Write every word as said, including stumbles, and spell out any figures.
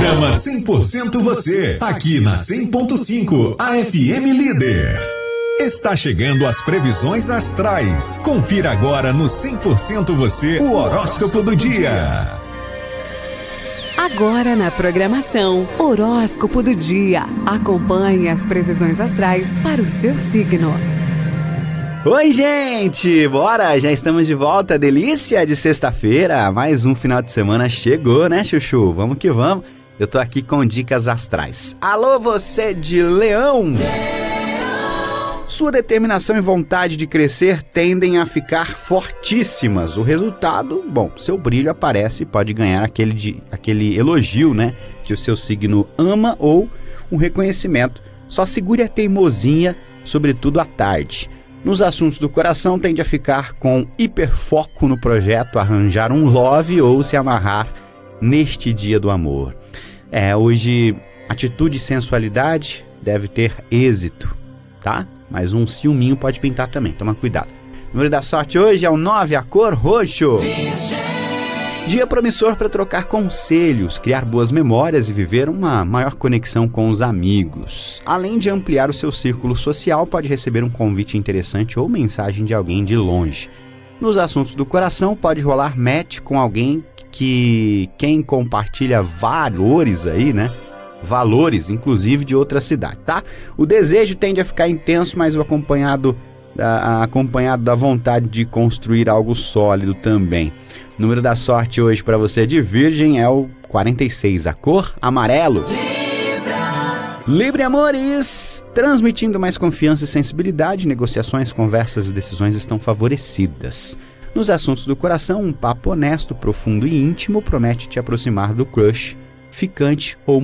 Programa cem por cento você, aqui na cem ponto cinco, a F M Líder. Está chegando as previsões astrais. Confira agora no cem por cento você o horóscopo do dia. Agora na programação, horóscopo do dia. Acompanhe as previsões astrais para o seu signo. Oi, gente! Bora! Já estamos de volta. Delícia de sexta-feira. Mais um final de semana chegou, né, Chuchu? Vamos que vamos. Eu tô aqui com dicas astrais. Alô, você de Leão! Sua determinação e vontade de crescer tendem a ficar fortíssimas. O resultado, bom, seu brilho aparece e pode ganhar aquele, de, aquele elogio, né? Que o seu signo ama ou um reconhecimento. Só segure a teimosinha, sobretudo à tarde. Nos assuntos do coração, tende a ficar com hiperfoco no projeto, arranjar um love ou se amarrar neste dia do amor. É, hoje, atitude e sensualidade deve ter êxito, tá? Mas um ciúminho pode pintar também, toma cuidado. O número da sorte hoje é o nove, a cor roxo. Dia promissor para trocar conselhos, criar boas memórias e viver uma maior conexão com os amigos. Além de ampliar o seu círculo social, pode receber um convite interessante ou mensagem de alguém de longe. Nos assuntos do coração, pode rolar match com alguém que quem compartilha valores aí, né? Valores, inclusive de outra cidade, tá? O desejo tende a ficar intenso, mas o acompanhado, a, acompanhado da vontade de construir algo sólido também. O número da sorte hoje para você de Virgem é o quarenta e seis, a cor amarelo. Libra! Libra, amores! Transmitindo mais confiança e sensibilidade, negociações, conversas e decisões estão favorecidas. Nos assuntos do coração, um papo honesto, profundo e íntimo promete te aproximar do crush, ficante ou